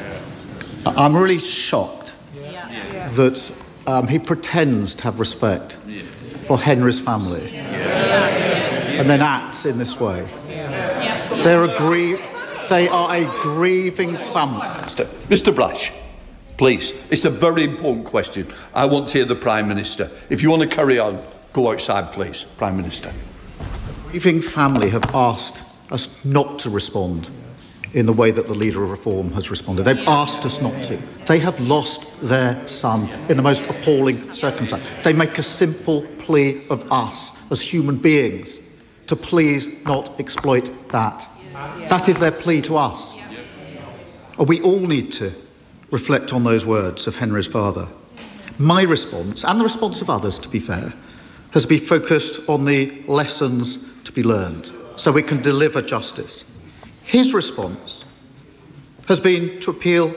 I'm really shocked that um, he pretends to have respect for Henry's family and then acts in this way. They're a grie- they are a grieving family. Mister Blash, please, it's a very important question. I want to hear the Prime Minister. If you want to carry on, go outside, please, Prime Minister. The grieving family have asked us not to respond in the way that the Leader of Reform has responded. They've asked us not to. They have lost their son in the most appalling circumstance. They make a simple plea of us as human beings to please not exploit that. That is their plea to us. We all need to reflect on those words of Henry's father. My response, and the response of others, to be fair, has been focused on the lessons to be learned so we can deliver justice. His response has been to appeal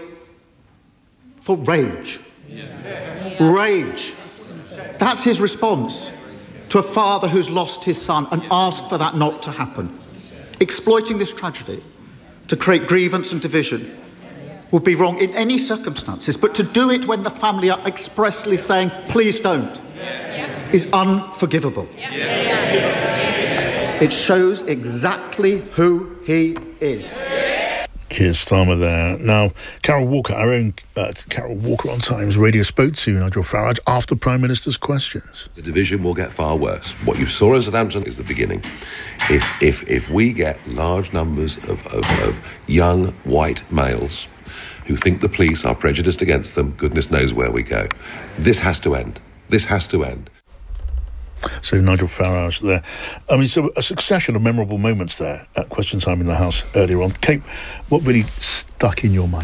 for rage. Rage. That's his response to a father who's lost his son and asked for that not to happen. Exploiting this tragedy to create grievance and division would be wrong in any circumstances, but to do it when the family are expressly saying, please don't, is unforgivable. It shows exactly who he is. Keir Starmer there. Now, Carol Walker, our own uh, Carol Walker on Times Radio, spoke to Nigel Farage after Prime Minister's questions. The division will get far worse. What you saw in Southampton is the beginning. If if if we get large numbers of, of, of young white males who think the police are prejudiced against them, goodness knows where we go. This has to end. This has to end. So Nigel Farage there. I mean, so a succession of memorable moments there at Question Time in the House earlier on. Kate, what really stuck in your mind?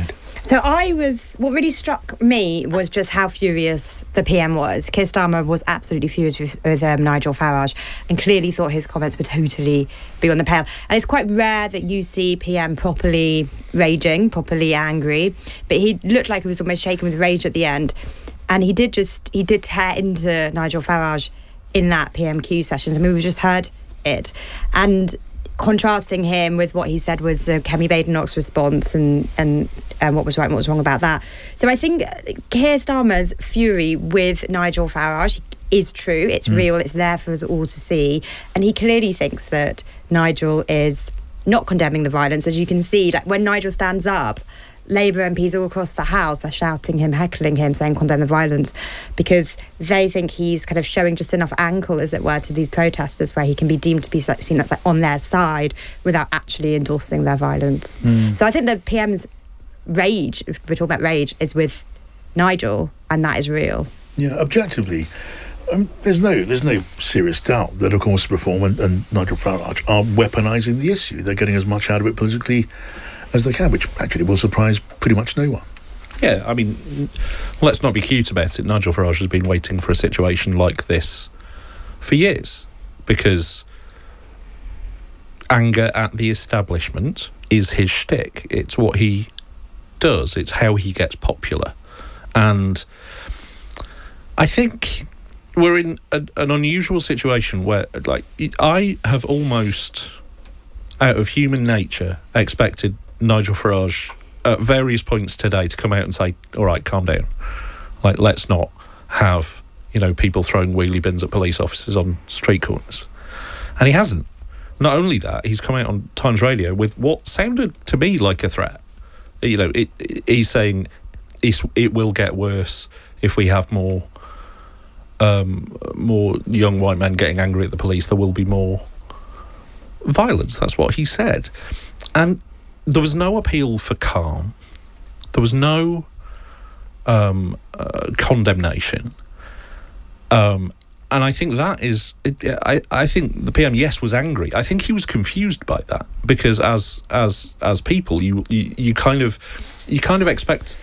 So I was, what really struck me was just how furious the P M was. Keir Starmer was absolutely furious with, with um, Nigel Farage and clearly thought his comments were totally beyond the pale. And it's quite rare that you see P M properly raging, properly angry, but he looked like he was almost shaking with rage at the end. And he did just, he did tear into Nigel Farage in that P M Q session. I mean, we just heard it. And contrasting him with what he said was uh, Kemi Badenoch's response and, and and what was right and what was wrong about that. So I think Keir Starmer's fury with Nigel Farage is true. It's mm. real. It's there for us all to see. And he clearly thinks that Nigel is not condemning the violence. As you can see, like when Nigel stands up, Labour M Ps all across the House are shouting him, heckling him, saying condemn the violence, because they think he's kind of showing just enough ankle, as it were, to these protesters where he can be deemed to be seen as like on their side without actually endorsing their violence. Mm. So I think the P M's rage, if we're talking about rage, is with Nigel, and that is real. Yeah, objectively, um, there's no there's no serious doubt that, of course, Reform and, and Nigel Farage are weaponising the issue. They're getting as much out of it politically as they can, which actually will surprise pretty much no one. Yeah, I mean, let's not be cute about it. Nigel Farage has been waiting for a situation like this for years, because anger at the establishment is his shtick. It's what he does. It's how he gets popular. And I think we're in a, an unusual situation where, like, I have almost, out of human nature, expected Nigel Farage at various points today to come out and say, all right, calm down. Like, let's not have, you know, people throwing wheelie bins at police officers on street corners. And he hasn't. Not only that, he's come out on Times Radio with what sounded to me like a threat. You know, it, it, he's saying it's, it will get worse if we have more um, more young white men getting angry at the police. There will be more violence. That's what he said. And there was no appeal for calm. There was no um, uh, condemnation. Um, and I think that is... It, I, I think the P M, yes, was angry. I think he was confused by that, because as as as people, you, you, you kind of you kind of expect...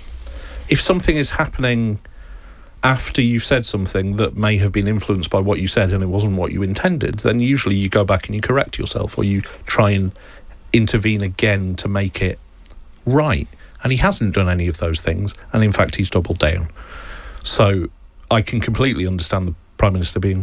If something is happening after you've said something that may have been influenced by what you said and it wasn't what you intended, then usually you go back and you correct yourself, or you try and intervene again to make it right. And he hasn't done any of those things, and in fact he's doubled down. So I can completely understand the Prime Minister being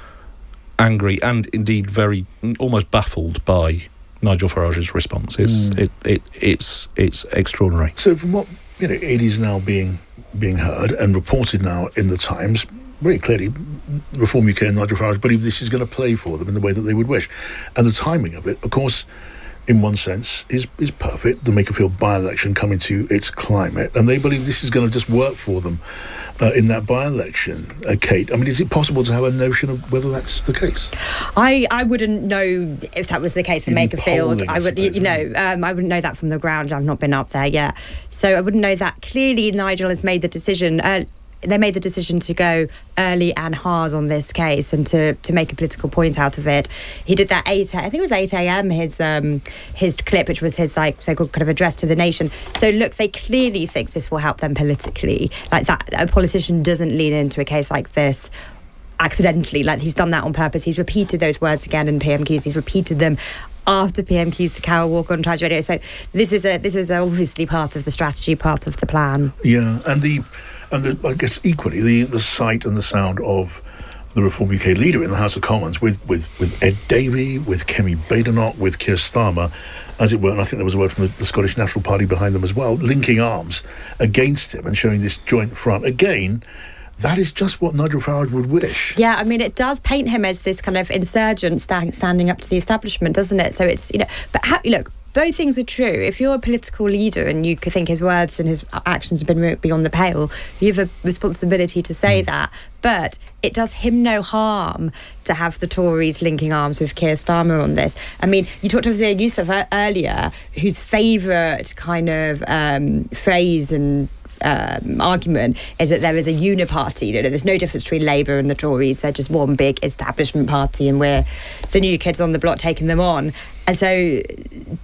angry and indeed very almost baffled by Nigel Farage's response. It's mm. it, it it's it's extraordinary. So from what, you know, it is now being being heard and reported now in the Times, very clearly, Reform U K and Nigel Farage believe this is going to play for them in the way that they would wish. And the timing of it, of course, in one sense, is is perfect. The Makerfield by-election coming to its climate, and they believe this is going to just work for them uh, in that by-election. Uh, Kate, I mean, is it possible to have a notion of whether that's the case? I, I wouldn't know if that was the case for Makerfield. I would, suppose, you know, um, I wouldn't know that from the ground. I've not been up there yet, so I wouldn't know that. Clearly, Nigel has made the decision. Uh, They made the decision to go early and hard on this case and to, to make a political point out of it. He did that eight, I think it was eight a.m. his um, his clip, which was his like so-called kind of address to the nation. So look, they clearly think this will help them politically. Like that, a politician doesn't lean into a case like this accidentally. Like, he's done that on purpose. He's repeated those words again in P M Qs. He's repeated them after P M Qs to Carol Walker on Times Radio. So this is a this is obviously part of the strategy, part of the plan. Yeah, and the and the, I guess equally the the sight and the sound of the Reform U K leader in the House of Commons with with, with Ed Davey, with Kemi Badenoch, with Keir Starmer, as it were, and I think there was a word from the, the Scottish National Party behind them as well, linking arms against him and showing this joint front again. That is just what Nigel Farage would wish. Yeah, I mean, it does paint him as this kind of insurgent stand, standing up to the establishment, doesn't it? So it's, you know, but ha- look, both things are true. If you're a political leader and you could think his words and his actions have been beyond the pale, you have a responsibility to say mm. that. But it does him no harm to have the Tories linking arms with Keir Starmer on this. I mean, you talked to Wazir Youssef earlier, whose favourite kind of um, phrase and Um, argument is that there is a uniparty. You know, there's no difference between Labour and the Tories. They're just one big establishment party, and we're the new kids on the block taking them on. And so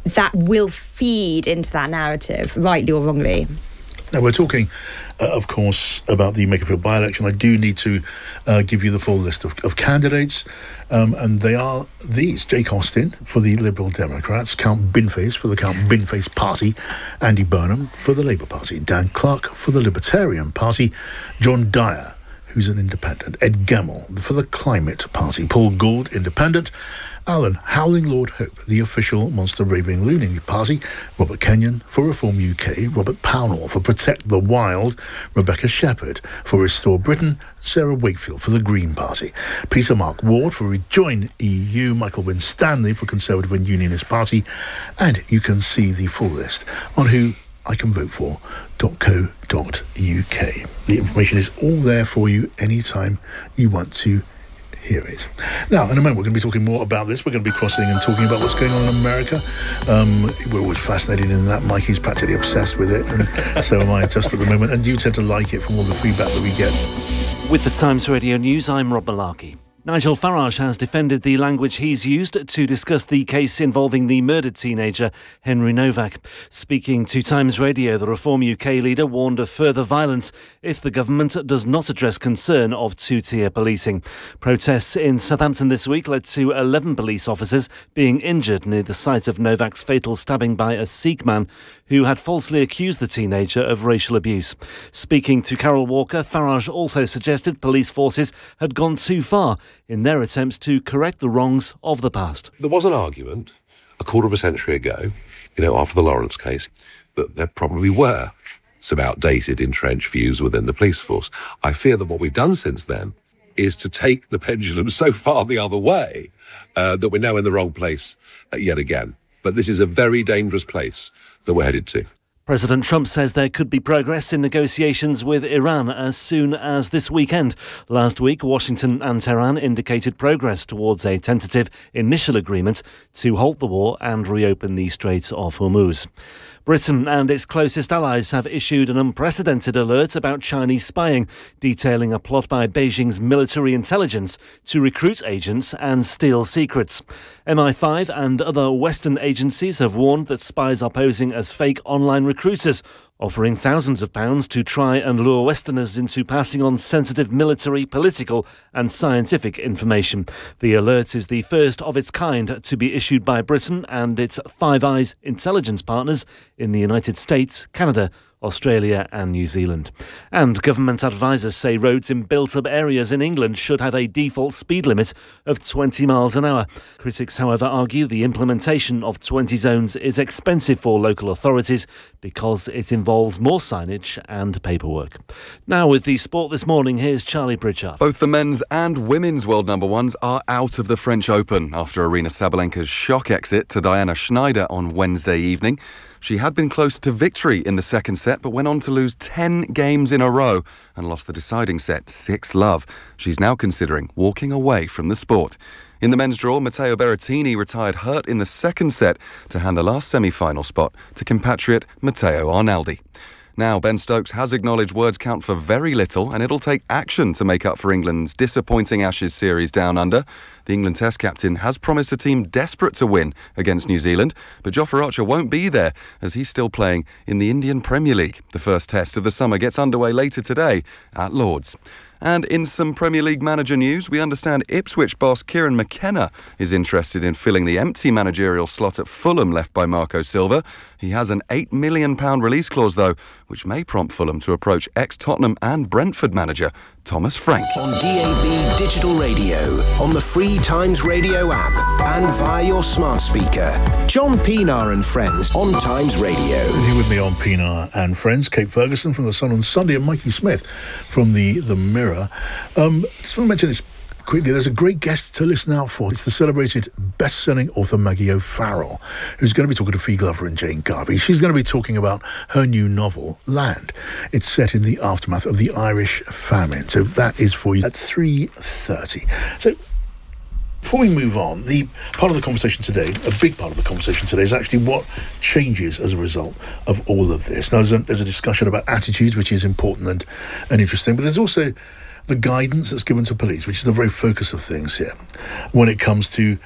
that will feed into that narrative, rightly or wrongly. Now, we're talking, uh, of course, about the Makerfield by-election. I do need to uh, give you the full list of, of candidates, um, and they are these. Jake Austin for the Liberal Democrats, Count Binface for the Count Binface Party, Andy Burnham for the Labour Party, Dan Clark for the Libertarian Party, John Dyer, who's an independent, Ed Gemmell for the Climate Party, Paul Gould, independent, Alan Howling Lord Hope, the official Monster Raving Loony Party, Robert Kenyon for Reform U K, Robert Pownall for Protect the Wild, Rebecca Shepherd for Restore Britain, Sarah Wakefield for the Green Party, Peter Mark Ward for Rejoin E U, Michael Winstanley for Conservative and Unionist Party, and you can see the full list on who I can vote for dot co dot uk. The information is all there for you anytime you want to hear it. Now, in a moment, we're going to be talking more about this. We're going to be crossing and talking about what's going on in America. Um, we're always fascinated in that. Mikey's practically obsessed with it, and so am I just at the moment. And you tend to like it from all the feedback that we get. With the Times Radio News, I'm Rob Malarkey. Nigel Farage has defended the language he's used to discuss the case involving the murdered teenager Henry Novak. Speaking to Times Radio, the Reform U K leader warned of further violence if the government does not address concern of two-tier policing. Protests in Southampton this week led to eleven police officers being injured near the site of Novak's fatal stabbing by a Sikh man who had falsely accused the teenager of racial abuse. Speaking to Carol Walker, Farage also suggested police forces had gone too far in their attempts to correct the wrongs of the past. There was an argument a quarter of a century ago, you know, after the Lawrence case, that there probably were some outdated, entrenched views within the police force. I fear that what we've done since then is to take the pendulum so far the other way uh, that we're now in the wrong place uh, yet again. But this is a very dangerous place that we're headed to. President Trump says there could be progress in negotiations with Iran as soon as this weekend. Last week, Washington and Tehran indicated progress towards a tentative initial agreement to halt the war and reopen the Strait of Hormuz. Britain and its closest allies have issued an unprecedented alert about Chinese spying, detailing a plot by Beijing's military intelligence to recruit agents and steal secrets. M I five and other Western agencies have warned that spies are posing as fake online recruiters, offering thousands of pounds to try and lure Westerners into passing on sensitive military, political and scientific information. The alert is the first of its kind to be issued by Britain and its Five Eyes intelligence partners in the United States, Canada, Australia and New Zealand. And government advisers say roads in built-up areas in England should have a default speed limit of twenty miles an hour. Critics, however, argue the implementation of twenty zones is expensive for local authorities because it involves more signage and paperwork. Now with the sport this morning, here's Charlie Pritchard. Both the men's and women's world number ones are out of the French Open after Aryna Sabalenka's shock exit to Diana Schneider on Wednesday evening. She had been close to victory in the second set, but went on to lose ten games in a row and lost the deciding set six love. She's now considering walking away from the sport. In the men's draw, Matteo Berrettini retired hurt in the second set to hand the last semi-final spot to compatriot Matteo Arnaldi. Now, Ben Stokes has acknowledged words count for very little and it'll take action to make up for England's disappointing Ashes series down under. The England Test captain has promised a team desperate to win against New Zealand, but Jofra Archer won't be there as he's still playing in the Indian Premier League. The first test of the summer gets underway later today at Lord's. And in some Premier League manager news, we understand Ipswich boss Kieran McKenna is interested in filling the empty managerial slot at Fulham left by Marco Silva. He has an eight million pounds release clause, though, which may prompt Fulham to approach ex-Tottenham and Brentford manager Thomas Frank. On D A B Digital Radio, on the free Times Radio app, and via your smart speaker. John Pienaar and Friends on Times Radio. And here with me on Pienaar and Friends, Kate Ferguson from The Sun on Sunday and Mikey Smith from The, the Mirror. Um, just want to mention this quickly. There's a great guest to listen out for. It's the celebrated best-selling author Maggie O'Farrell, who's going to be talking to Fee Glover and Jane Garvey. She's going to be talking about her new novel, Land. It's set in the aftermath of the Irish famine. So that is for you at three thirty. So before we move on, the part of the conversation today, a big part of the conversation today, is actually what changes as a result of all of this. Now, there's a, there's a discussion about attitudes, which is important and, and interesting, but there's also the guidance that's given to police, which is the very focus of things here, when it comes to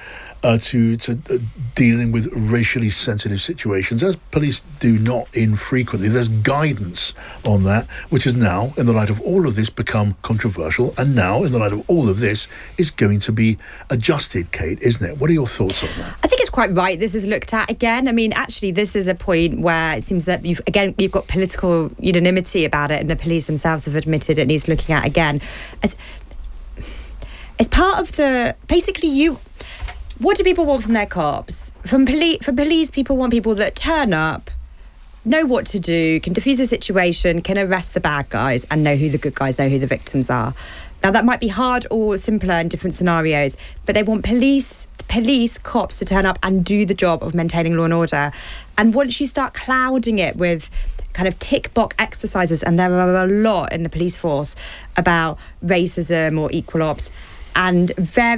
uh, to, to uh, dealing with racially sensitive situations, as police do not infrequently. There's guidance on that, which is now, in the light of all of this, become controversial, and now, in the light of all of this, is going to be adjusted, Kate, isn't it? What are your thoughts on that? I think it's quite right this is looked at again. I mean, actually, this is a point where it seems that you've, again, you've got political unanimity about it, and the police themselves have admitted it needs looking at again. As, as part of the, basically, you, what do people want from their cops? From police, for police, people want people that turn up, know what to do, can diffuse a situation, can arrest the bad guys, and know who the good guys, know who the victims are. Now, that might be hard or simpler in different scenarios, but they want police, police, cops to turn up and do the job of maintaining law and order. And once you start clouding it with kind of tick box exercises, and there are a lot in the police force about racism or equal ops, and very